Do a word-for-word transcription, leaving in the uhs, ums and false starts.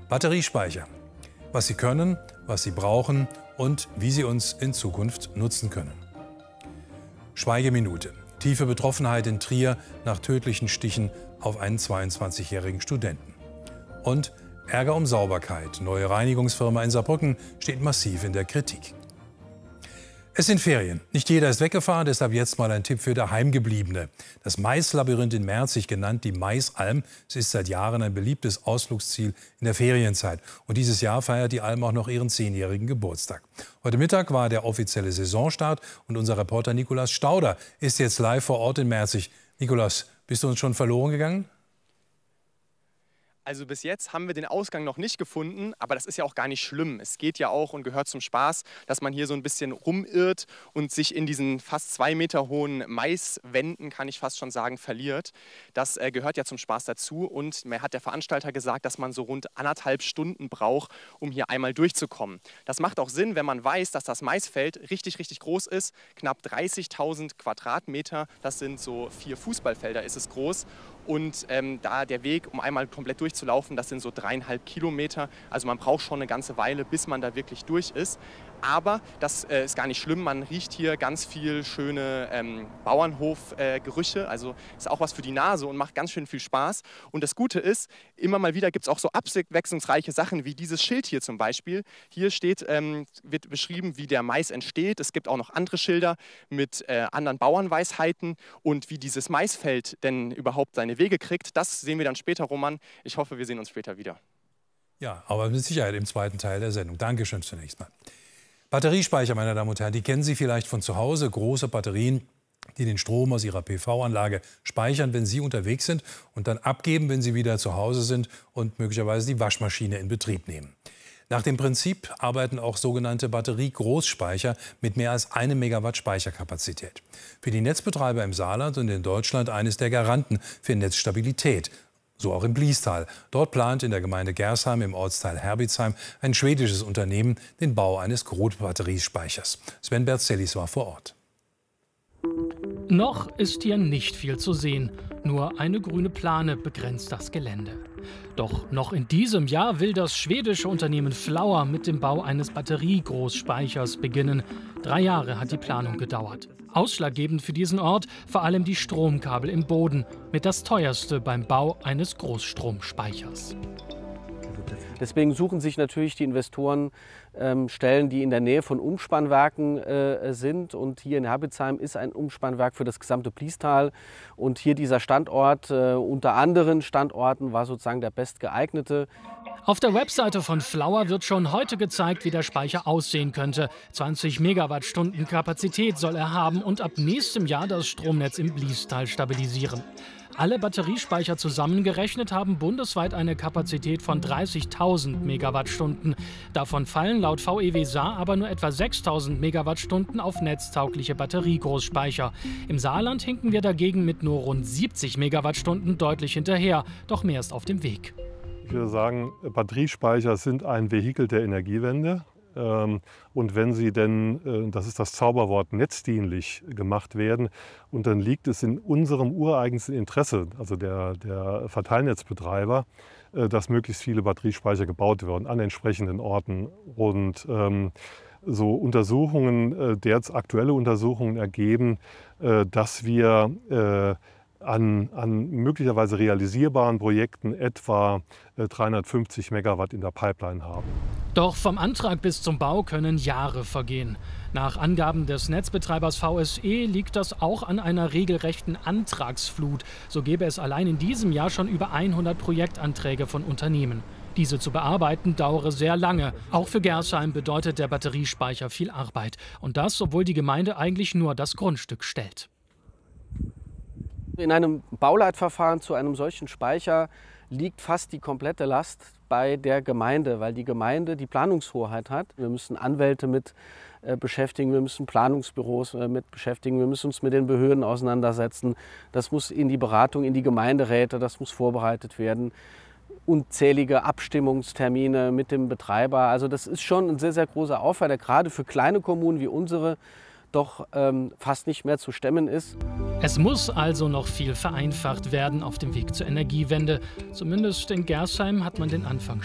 Batteriespeicher. Was sie können, was sie brauchen und wie sie uns in Zukunft nutzen können. Schweigeminute. Tiefe Betroffenheit in Trier nach tödlichen Stichen auf einen zweiundzwanzigjährigen Studenten. Und Ärger um Sauberkeit. Neue Reinigungsfirma in Saarbrücken steht massiv in der Kritik. Es sind Ferien. Nicht jeder ist weggefahren, deshalb jetzt mal ein Tipp für Daheimgebliebene. Das Maislabyrinth in Merzig, genannt die Maisalm, es ist seit Jahren ein beliebtes Ausflugsziel in der Ferienzeit. Und dieses Jahr feiert die Alm auch noch ihren zehnjährigen Geburtstag. Heute Mittag war der offizielle Saisonstart und unser Reporter Nikolaus Stauder ist jetzt live vor Ort in Merzig. Nikolaus, bist du uns schon verloren gegangen? Also bis jetzt haben wir den Ausgang noch nicht gefunden, aber das ist ja auch gar nicht schlimm. Es geht ja auch und gehört zum Spaß, dass man hier so ein bisschen rumirrt und sich in diesen fast zwei Meter hohen Maiswänden, kann ich fast schon sagen, verliert. Das äh, gehört ja zum Spaß dazu und mir hat der Veranstalter gesagt, dass man so rund anderthalb Stunden braucht, um hier einmal durchzukommen. Das macht auch Sinn, wenn man weiß, dass das Maisfeld richtig, richtig groß ist. Knapp dreißigtausend Quadratmeter, das sind so vier Fußballfelder, ist es groß. Und ähm, da der Weg, um einmal komplett durchzulaufen, das sind so dreieinhalb Kilometer. Also man braucht schon eine ganze Weile, bis man da wirklich durch ist. Aber das äh, ist gar nicht schlimm. Man riecht hier ganz viel schöne ähm, Bauernhofgerüche. Äh, also ist auch was für die Nase und macht ganz schön viel Spaß. Und das Gute ist, immer mal wieder gibt es auch so abwechslungsreiche Sachen wie dieses Schild hier zum Beispiel. Hier steht, ähm, wird beschrieben, wie der Mais entsteht. Es gibt auch noch andere Schilder mit äh, anderen Bauernweisheiten und wie dieses Maisfeld denn überhaupt seine Wege kriegt. Das sehen wir dann später, Roman. Ich hoffe, wir sehen uns später wieder. Ja, aber mit Sicherheit im zweiten Teil der Sendung. Dankeschön zunächst mal. Batteriespeicher, meine Damen und Herren, die kennen Sie vielleicht von zu Hause. Große Batterien, die den Strom aus Ihrer P V-Anlage speichern, wenn Sie unterwegs sind und dann abgeben, wenn Sie wieder zu Hause sind und möglicherweise die Waschmaschine in Betrieb nehmen. Nach dem Prinzip arbeiten auch sogenannte Batterie-Großspeicher mit mehr als einem Megawatt Speicherkapazität. Für die Netzbetreiber im Saarland und in Deutschland eines der Garanten für Netzstabilität. So auch im Bliestal. Dort plant in der Gemeinde Gersheim im Ortsteil Herbizheim ein schwedisches Unternehmen den Bau eines Großbatteriespeichers. Sven Berzellis war vor Ort. Noch ist hier nicht viel zu sehen. Nur eine grüne Plane begrenzt das Gelände. Doch noch in diesem Jahr will das schwedische Unternehmen Flower mit dem Bau eines Batteriegroßspeichers beginnen. Drei Jahre hat die Planung gedauert. Ausschlaggebend für diesen Ort vor allem die Stromkabel im Boden, mit das teuerste beim Bau eines Großstromspeichers. Deswegen suchen sich natürlich die Investoren ähm, Stellen, die in der Nähe von Umspannwerken äh, sind. Und hier in Herbizheim ist ein Umspannwerk für das gesamte Bliestal. Und hier dieser Standort äh, unter anderen Standorten war sozusagen der bestgeeignete. Auf der Webseite von Flower wird schon heute gezeigt, wie der Speicher aussehen könnte. zwanzig Megawattstunden Kapazität soll er haben und ab nächstem Jahr das Stromnetz im Bliestal stabilisieren. Alle Batteriespeicher zusammengerechnet haben bundesweit eine Kapazität von dreißigtausend Megawattstunden. Davon fallen laut V E W Saar aber nur etwa sechstausend Megawattstunden auf netztaugliche Batteriegroßspeicher. Im Saarland hinken wir dagegen mit nur rund siebzig Megawattstunden deutlich hinterher. Doch mehr ist auf dem Weg. Ich würde sagen, Batteriespeicher sind ein Vehikel der Energiewende. Und wenn sie denn, das ist das Zauberwort, netzdienlich gemacht werden, und dann liegt es in unserem ureigensten Interesse, also der, der Verteilnetzbetreiber, dass möglichst viele Batteriespeicher gebaut werden an entsprechenden Orten. Und ähm, so Untersuchungen, derzeit aktuelle Untersuchungen ergeben, dass wir äh, An, an möglicherweise realisierbaren Projekten etwa dreihundertfünfzig Megawatt in der Pipeline haben. Doch vom Antrag bis zum Bau können Jahre vergehen. Nach Angaben des Netzbetreibers V S E liegt das auch an einer regelrechten Antragsflut. So gäbe es allein in diesem Jahr schon über hundert Projektanträge von Unternehmen. Diese zu bearbeiten dauere sehr lange. Auch für Gersheim bedeutet der Batteriespeicher viel Arbeit. Und das, obwohl die Gemeinde eigentlich nur das Grundstück stellt. In einem Bauleitverfahren zu einem solchen Speicher liegt fast die komplette Last bei der Gemeinde, weil die Gemeinde die Planungshoheit hat. Wir müssen Anwälte mit äh, beschäftigen, wir müssen Planungsbüros äh, mit beschäftigen, wir müssen uns mit den Behörden auseinandersetzen. Das muss in die Beratung, in die Gemeinderäte, das muss vorbereitet werden. Unzählige Abstimmungstermine mit dem Betreiber. Also das ist schon ein sehr, sehr großer Aufwand, der gerade für kleine Kommunen wie unsere doch ähm, fast nicht mehr zu stemmen ist. Es muss also noch viel vereinfacht werden auf dem Weg zur Energiewende. Zumindest in Gersheim hat man den Anfang